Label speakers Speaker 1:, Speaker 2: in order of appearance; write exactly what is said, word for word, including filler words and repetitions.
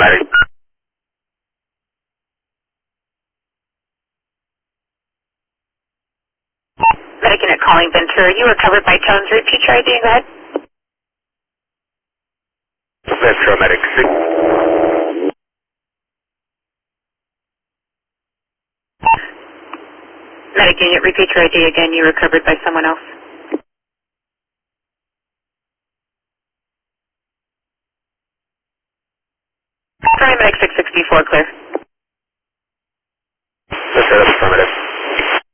Speaker 1: medic.
Speaker 2: Medic unit calling Ventura. You were covered by tones. Repeat your I D and go ahead.
Speaker 1: Ventura medic.
Speaker 2: Medic unit, repeat your I D again. You were covered by someone else. Paramedic six sixty-four, clear.